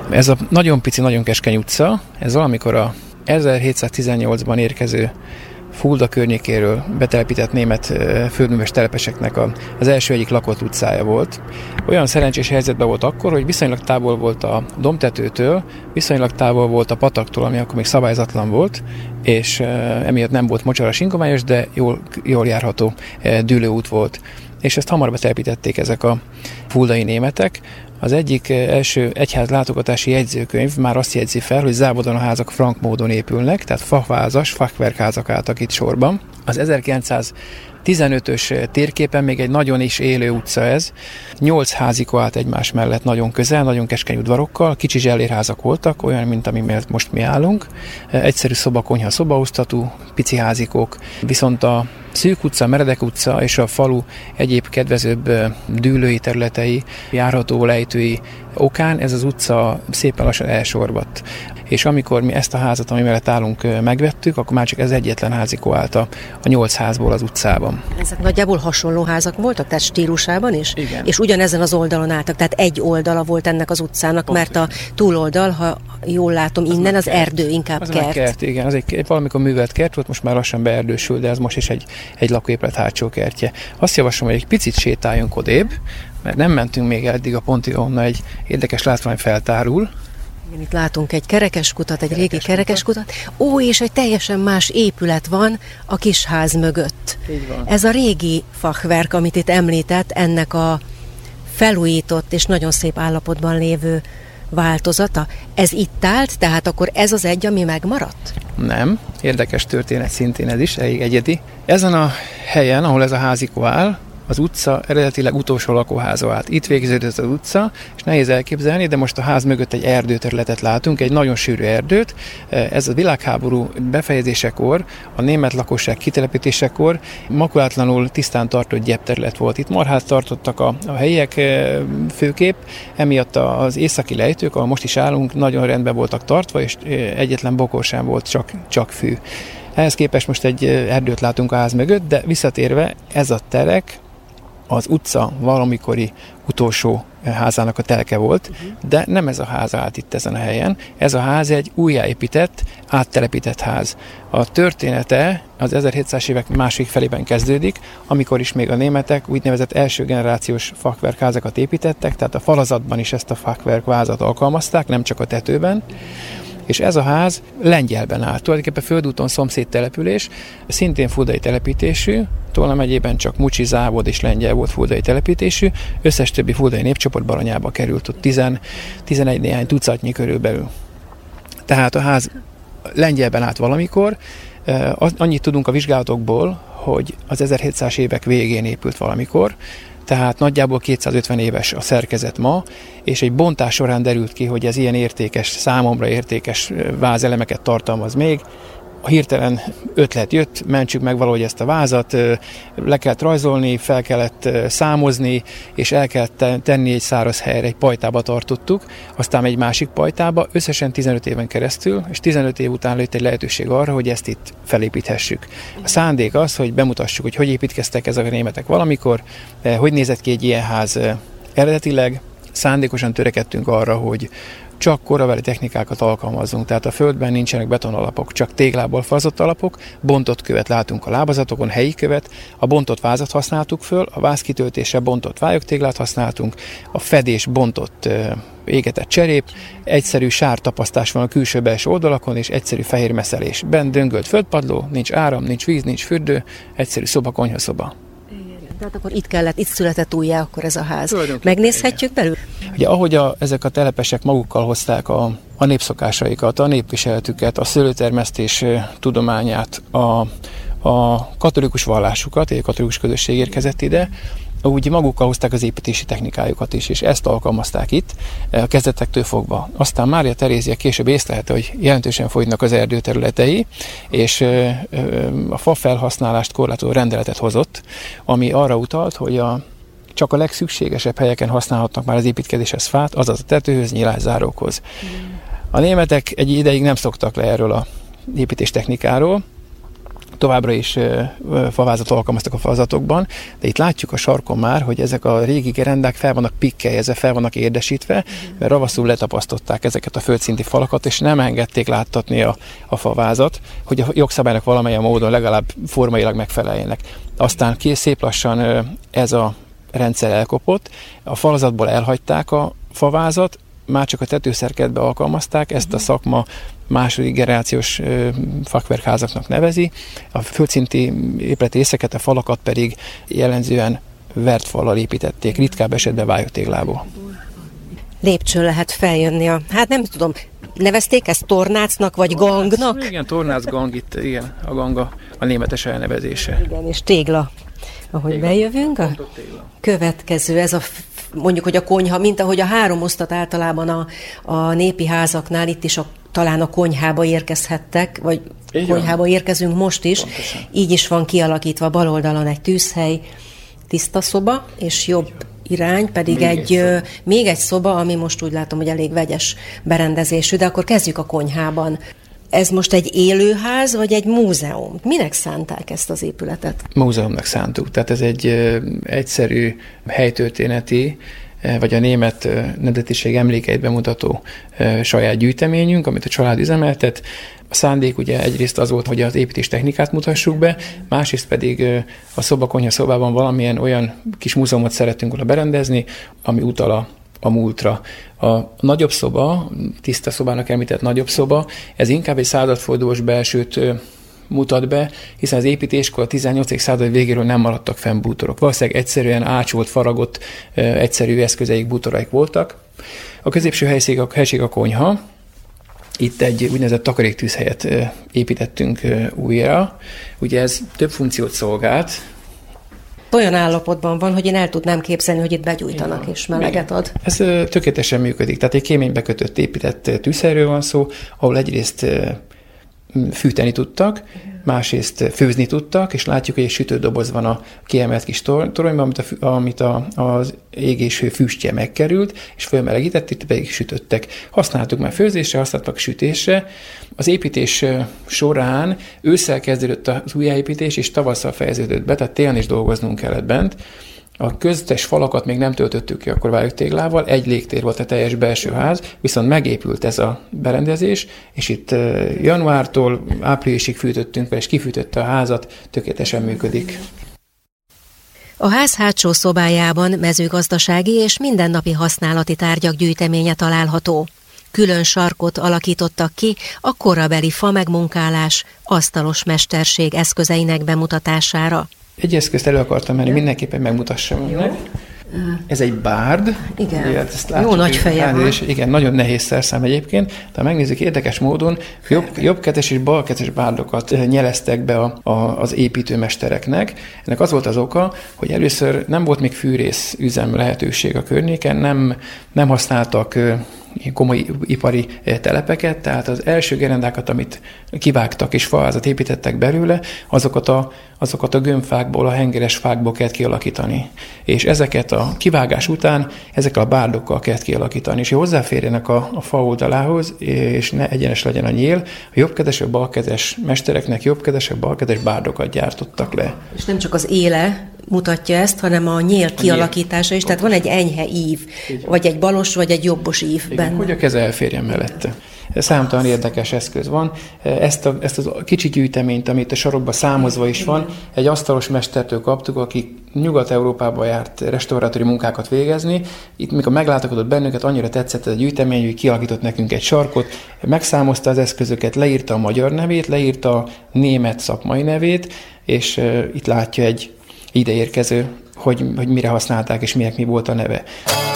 Ez a nagyon pici, nagyon keskeny utca, ez valamikor a 1718-ban érkező Fulda környékéről betelepített német földműves telepeseknek az első egyik lakott utcája volt. Olyan szerencsés helyzetben volt akkor, hogy viszonylag távol volt a dombtetőtől, viszonylag távol volt a pataktól, ami akkor még szabályzatlan volt, és emiatt nem volt mocsaras ingomályos, de jól járható dűlőút volt. És ezt hamar betelepítették ezek a fuldai németek. Az egyik első egyház látogatási jegyzőkönyv már azt jegyzi fel, hogy závodonaházak frank módon épülnek, tehát faházas, fachwerkházak álltak itt sorban. Az 1915-ös térképen még egy nagyon is élő utca ez. 8 házika állt egymás mellett nagyon közel, nagyon keskeny udvarokkal, kicsi zsellérházak voltak, olyan, mint ami mellett most mi állunk. Egyszerű szobakonyha, szobaosztatú, pici házikók, viszont a Szűk utca, Meredek utca és a falu egyéb kedvezőbb dűlői területei, járható lejtői okán ez az utca szépen lassan elsorvadt. És amikor mi ezt a házat, ami mellett állunk, megvettük, akkor már csak ez egyetlen házikó állt a 8 házból az utcában. Ezek nagyjából hasonló házak voltak, tehát stílusában is? Igen. És ugyanezen az oldalon álltak, tehát egy oldala volt ennek az utcának, pont, mert a túloldal, ha jól látom innen, az erdő, inkább az kert. Kert, igen, az egy valamikor művelt kert volt, most már lassan beerdősül, de ez most is egy lakóépület hátsó kertje. Azt javaslom, hogy egy picit sétáljunk odébb, mert nem mentünk még eddig a pontig, ahonnan egy érdekes látvány feltárul. Igen, itt látunk egy kerekeskutat, egy régi kerekeskutat. És egy teljesen más épület van a kisház mögött. Így van. Ez a régi fachwerk, amit itt említett, ennek a felújított és nagyon szép állapotban lévő változata. Ez itt állt, tehát akkor ez az egy, ami megmaradt? Nem. Érdekes történet szintén ez is, elég egyedi. Ezen a helyen, ahol ez a házikó áll, az utca eredetileg utolsó lakóháza állt. Itt végződött az utca, és nehéz elképzelni, de most a ház mögött egy erdőterületet látunk, egy nagyon sűrű erdőt. Ez a világháború befejezésekor, a német lakosság kitelepítésekor makulátlanul tisztán tartott gyepterület volt. Itt marhát tartottak a helyiek főképp, emiatt az északi lejtők, ahol most is állunk, nagyon rendben voltak tartva, és egyetlen bokor sem volt, csak fű. Ehhez képest most egy erdőt látunk a ház mögött, de visszatérve ez a terek az utca valamikori utolsó házának a telke volt, de nem ez a ház állt itt ezen a helyen. Ez a ház egy újjáépített, áttelepített ház. A története az 1700-as évek második felében kezdődik, amikor is még a németek úgynevezett első generációs fachwerkházakat építettek, tehát a falazatban is ezt a fachwerkvázat alkalmazták, nem csak a tetőben. És ez a ház Lengyelben állt. Tulajdonképpen földúton szomszéd település, szintén fuldai telepítésű, Tolna megyében csak Mucsi, Závod és Lengyel volt fuldai telepítésű, összes többi fuldai népcsoport Baranyába került, ott 11 néhány tucatnyi körülbelül. Tehát a ház Lengyelben állt valamikor, annyit tudunk a vizsgálatokból, hogy az 1700-as évek végén épült valamikor, tehát nagyjából 250 éves a szerkezet ma, és egy bontás során derült ki, hogy ez ilyen értékes, számomra értékes vázelemeket tartalmaz még. A hirtelen ötlet jött, mentsük meg valahogy ezt a vázat, le kellett rajzolni, fel kellett számozni, és el kellett tenni egy száraz helyre, egy pajtába tartottuk, aztán egy másik pajtába, összesen 15 éven keresztül, és 15 év után lőtt egy lehetőség arra, hogy ezt itt felépíthessük. A szándék az, hogy bemutassuk, hogy építkeztek ezek a németek valamikor, hogy nézett ki egy ilyen ház eredetileg, szándékosan törekedtünk arra, hogy csak korabeli technikákat alkalmazzunk, tehát a földben nincsenek betonalapok, csak téglából falazott alapok, bontott követ látunk a lábazatokon, helyi követ, a bontott vázat használtuk föl, a vázkitöltésre bontott vályogtéglát használtunk, a fedés bontott égetett cserép, egyszerű sártapasztás van a külső-belső oldalakon, és egyszerű fehér messzelés. Bent döngölt földpadló, nincs áram, nincs víz, nincs fürdő, egyszerű szoba, konyhaszoba. Tehát akkor itt született újjá akkor ez a ház. Megnézhetjük belül? Ugye ahogy ezek a telepesek magukkal hozták a népszokásaikat, a népviseletüket, a szőlőtermesztés tudományát, a katolikus vallásukat, egy katolikus közösség érkezett ide, úgy magukkal hozták az építési technikájukat is, és ezt alkalmazták itt a kezdetektől fogva. Aztán Mária Terézia később észlelte, hogy jelentősen fogynak az erdőterületei, és a fa felhasználást korlátozó rendeletet hozott, ami arra utalt, hogy csak a legszükségesebb helyeken használhatnak már az építkezéshez fát, azaz a tetőhöz, nyilászárókhoz. A németek egy ideig nem szoktak le erről a építéstechnikáról, továbbra is favázat alkalmaztak a falazatokban, de itt látjuk a sarkon már, hogy ezek a régi gerendák fel vannak pikkelyezve, fel vannak érdesítve, mert ravaszul letapasztották ezeket a földszinti falakat, és nem engedték láttatni a favázat, hogy a jogszabálynak valamilyen módon legalább formailag megfeleljenek. Aztán szép lassan ez a rendszer elkopott, a falazatból elhagyták a favázat, már csak a tetőszerkezetbe alkalmazták, ezt a szakma második generációs fakverkházaknak nevezi, a földszinti épületi részeket, a falakat pedig jellemzően vert fallal építették, ritkább esetben vályogtéglából. Lépcső lehet feljönni hát nem tudom, nevezték ezt tornácnak vagy gangnak? Igen, tornác gang, itt igen, a ganga a németes elnevezése. Igen, és tégla. Ahogy tégla. Bejövünk, a következő, ez mondjuk, hogy a konyha, mint ahogy a három osztat általában a népi házaknál, itt is talán a konyhába érkezhettek, vagy így konyhába van. Érkezünk most is. Pontosan. Így is van kialakítva bal oldalon egy tűzhely, tiszta szoba, és jobb irány pedig még egy szoba, ami most úgy látom, hogy elég vegyes berendezésű, de akkor kezdjük a konyhában. Ez most egy élőház, vagy egy múzeum? Minek szánták ezt az épületet? Múzeumnak szántuk. Tehát ez egy egyszerű helytörténeti, vagy a német nemzetiség emlékeit bemutató saját gyűjteményünk, amit a család üzemeltet. A szándék ugye egyrészt az volt, hogy az építés technikát mutassuk be, másrészt pedig a szoba-konyha szobában valamilyen olyan kis múzeumot szerettünk volna berendezni, ami utal a múltra. A nagyobb szoba, tiszta szobának említett nagyobb szoba, ez inkább egy századfordulós belsőt mutat be, hiszen az építéskor a 18. század végéről nem maradtak fenn bútorok. Valószínűleg egyszerűen ácsolt, faragott, egyszerű eszközeik, bútoraik voltak. A középső helység a konyha. Itt egy úgynevezett takaréktűzhelyet építettünk újra. Ugye ez több funkciót szolgált. Olyan állapotban van, hogy én el tudnám képzelni, hogy itt begyújtanak és meleget ad. Ez tökéletesen működik. Tehát egy kéménybe kötött, épített tűzhelyről van szó, ahol egyrészt fűteni tudtak, másrészt főzni tudtak, és látjuk, hogy egy sütődoboz van a kiemelt kis toronyban, amit az égéshő füstje megkerült, és fölmelegített, itt pedig sütöttek. Használtuk már főzésre, használtak sütésre. Az építés során ősszel kezdődött az újjáépítés, és tavasszal fejeződött be, tehát télen is dolgoznunk kellett bent. A köztes falakat még nem töltöttük ki akkor vályogtéglával, egy légtér volt a teljes belső ház, viszont megépült ez a berendezés, és itt januártól áprilisig fűtöttünk vele, és kifűtötte a házat, tökéletesen működik. A ház hátsó szobájában mezőgazdasági és mindennapi használati tárgyak gyűjteménye található. Külön sarkot alakítottak ki a korabeli fa megmunkálás, asztalos mesterség eszközeinek bemutatására. Egy eszközt elő akartam menni, mindenképpen megmutassam önnek. Ez egy bárd. Igen, látjuk, jó nagy feje van. Igen, nagyon nehéz szerszám egyébként. De megnézzük, érdekes módon jobbkezes és balkezes bárdokat nyeleztek be az építőmestereknek. Ennek az volt az oka, hogy először nem volt még fűrész üzem lehetőség a környéken, nem használtak komoly ipari telepeket, tehát az első gerendákat, amit kivágtak és faházat építettek belőle, azokat a gömbfákból, a hengeres fákból kellett kialakítani. És ezeket a kivágás után ezekkel a bárdokkal kellett kialakítani, és hogy hozzáférjenek a fa oldalához, és ne egyenes legyen a nyél, a jobbkezes, a balkezes mestereknek jobbkezes, balkezes bárdokat gyártottak le. És nem csak az éle mutatja ezt, hanem a nyél kialakítása is, tehát van egy enyhe ív, vagy egy balos, vagy egy jobbos ív benne. Hogy a keze elférjen mellette. Számtalan érdekes eszköz van. Ezt a kicsi gyűjteményt, amit a sarokban számozva is van, egy asztalos mestertől kaptuk, aki Nyugat-Európába járt restaurátori munkákat végezni. Itt, mikor meglátogatott bennünket, annyira tetszett ez a gyűjtemény, hogy kialakított nekünk egy sarkot, megszámozta az eszközöket, leírta a magyar nevét, leírta a német szakmai nevét, és itt látja egy ideérkező, hogy mire használták és mi volt a neve.